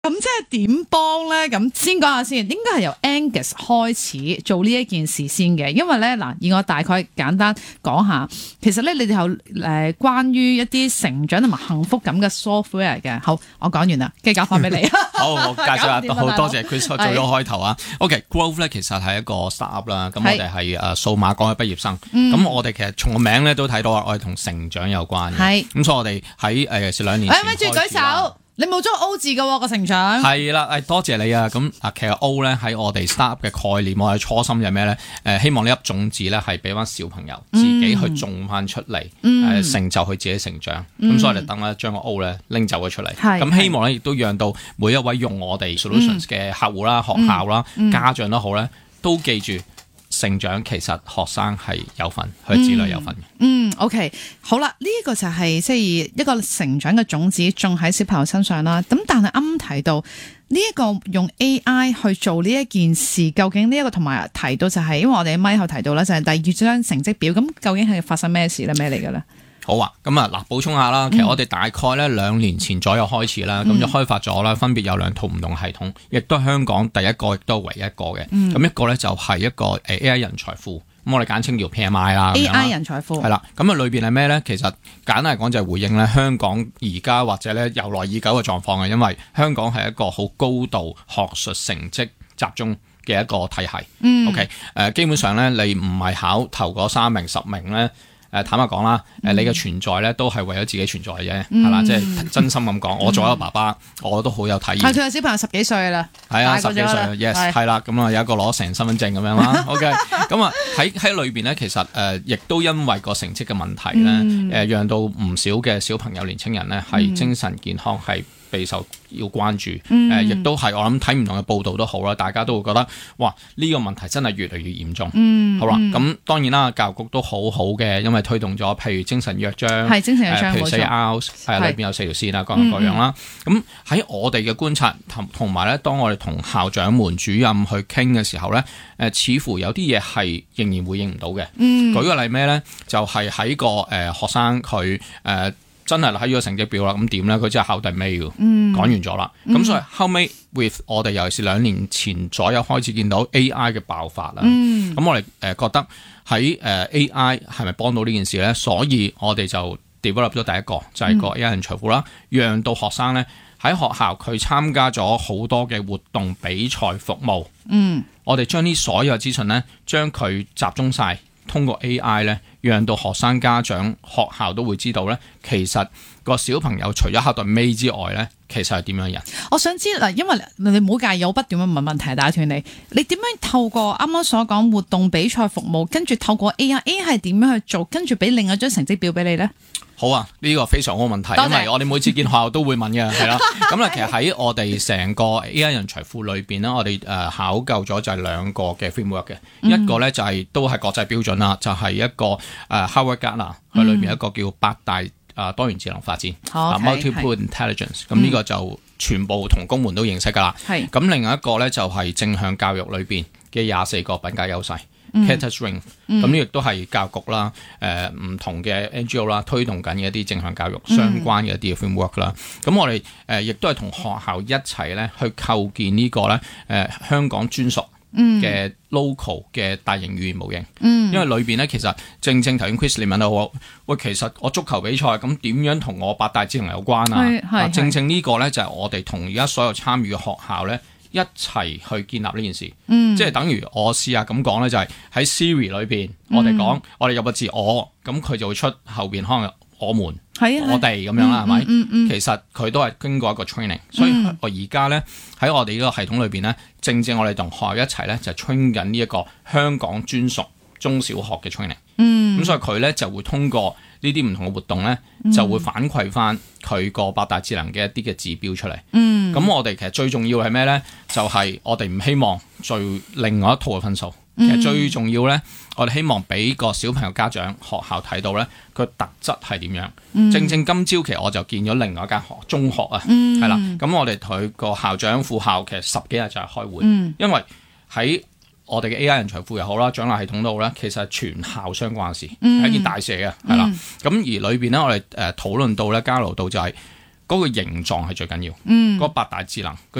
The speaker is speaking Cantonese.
咁即係點幫咧？咁先講下先，應該係由 Angus 開始做呢一件事先嘅，因為咧嗱，以我大概簡單講下，其實咧你哋有關於一啲成長同埋幸福感嘅 software 嘅。好，我講完啦，跟住交翻俾你。 好，我介紹下，好多謝 Chris 做咗開頭啊。OK，Growth 咧其實係一個 startup 啦，咁我哋係數碼港嘅畢業生，咁我哋其實從個名咧都睇到我哋同成長有關嘅，咁所以我哋喺2年前咪住舉手。你冇咗 O 字嘅個成長係啦，多謝你啊！咁其實 O 咧喺我哋 startup 嘅概念，我哋初心係咩咧？希望呢粒種子咧係俾翻小朋友自己去種翻出嚟，成就佢自己成長。咁所以我哋等咧將個 O 咧拎走咗出嚟。咁希望咧亦都讓到每一位用我哋 solutions 嘅客戶啦、學校啦、家長都好咧，都記住。成長其實學生係有份，佢子女有份嘅。 OK， 好啦，呢個就係即係一個成長嘅種子種喺小朋友身上啦。咁但係啱啱提到呢一個用 AI 去做呢一件事，究竟呢一個同埋提到就係，因為我哋喺咪後提到啦，就係第二張成績表，咁究竟係發生咩事咧？咩嚟嘅咧？ 好啊，咁啊補充下啦，其實我哋大概咧2年前左右開始啦，咁就開發咗啦，分別有2套唔同系統，亦都係香港第一個，亦都係唯一一個嘅。咁一個咧就係一個AI 人才庫，咁我哋簡稱叫 PMI 啦。 AI 人才庫係啦，咁啊裏邊係咩咧？其實簡單嚟講就係回應咧香港而家或者咧由來已久嘅狀況嘅，因為香港係一個好高度學術成績集中嘅一個體系。OK， 基本上咧你唔係考頭嗰3名10名咧。坦白講啦，你嘅存在咧都係為咗自己存在嘅啫，係啦，即係真心咁講。我作為一個爸爸，我都好有體驗。 佢個小朋友10幾歲啦， 係啊，10幾歲 ，yes， 係啦，咁啊有一個攞成身份證咁樣啦。OK， 咁啊喺裏邊咧，其實亦都因為個成績嘅問題咧，讓到唔少嘅小朋友、年青人咧係精神健康係備受要關注，亦都係我諗睇唔同嘅報道都好啦，大家都會覺得哇呢個問題真係越嚟越嚴重。好啦，咁當然啦，教育局都好好嘅，因為推動咗譬如精神約章，譬如4 Rs 係裏邊有4條線啦，各樣各樣啦。咁喺我哋嘅觀察同埋咧，當我哋同校長們、主任去傾嘅時候咧，似乎有啲嘢係仍然回應唔到嘅。舉個例咩咧？就係喺個學生佢真係喺咗個成績表啦，咁點咧？佢真係考第尾嘅，講完咗啦。咁所以後尾 with 我哋尤其是2年前左右開始見到 AI 嘅爆發啦。咁我哋覺得喺AI 係咪幫到呢件事咧？所以我哋就 develop 咗第一個就係個 AI 人才庫啦，讓到學生咧喺學校佢參加咗好多嘅活動、比賽、服務。我哋將啲所有資訊咧，將佢集中晒。通過 AI 咧，讓到學生、家長、學校都會知道咧，其實個小朋友除咗考到尾之外咧，其實係點樣人？ 我想知嗱，因為你唔好介意，我不斷咁問問題打斷你。你點樣透過啱啱所講活動、比賽、服務，跟住透過 AI 係點樣去做，跟住俾另一張成績表俾你咧？ 好啊，呢個非常好問題，因為我哋每次見學校都會問嘅，係啦。咁咧，其實喺我哋成個 AI 人才庫裏邊咧，我哋考究咗就係2個嘅 framework 嘅，一個咧就係都係國際標準啦，就係一個Howard Gardner 佢裏邊一個叫8大多元智能發展multiple intelligence， 咁呢個就全部同工們都認識噶啦。咁另外一個咧就係正向教育裏邊嘅24個品格優勢。Cater Strength， 咁呢亦都係教育局啦，唔同嘅 NGO 啦，推動緊嘅一啲正向教育相關嘅一啲 framework 啦。咁我哋亦都係同學校一齊咧去構建呢個咧香港專屬嘅 local 嘅大型語言模型。因為裏邊咧其實正頭先 Chris 你問到我，喂，其實我足球比賽咁點樣同我8大智能有關啊？正呢個咧就係我哋同而家所有參與嘅學校咧，一齊去建立呢件事，即係等於我試下咁講咧，就係喺 Siri 裏邊，我哋講，我哋入個字我，咁佢就會出後邊可能我們、我哋咁樣啦，係咪？其實佢都係經過一個 training，所以我而家咧喺我哋呢個系統裏邊咧，正我哋同學校一齊咧就 train 緊呢一個香港專屬中小學嘅 training。咁所以佢咧就會通過呢啲唔同嘅活動咧，就會反饋翻佢個8大智能嘅一啲嘅指標出嚟。咁我哋其實最重要係咩咧？就係我哋唔希望最另外一套嘅分數。其實最重要咧，我哋希望俾個小朋友家長學校睇到咧，佢特質係點樣。正今朝其實我就見咗另外一間中學啊，係啦。咁我哋同佢個校長、副校其實10幾日就係開會，因為喺我哋嘅 AI 人才庫又好啦，獎勵系統都好啦，其實係全校相關嘅事，係一件大事嘅，係啦。咁而裏邊咧，我哋討論到咧，交流到就係嗰個形狀係最緊要，嗰八大智能。